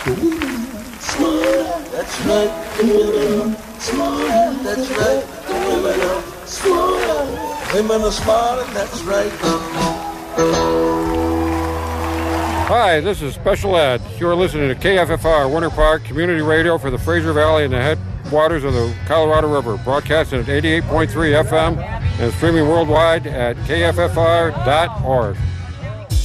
The women are smart. That's right. The women are smart. That's right. The women are smart. Women are smart, and that's right. Hi, this is Special Ed. You're listening to KFFR, Winter Park Community Radio for the Fraser Valley and the headwaters of the Colorado River, broadcasting at 88.3 FM and streaming worldwide at kffr.org.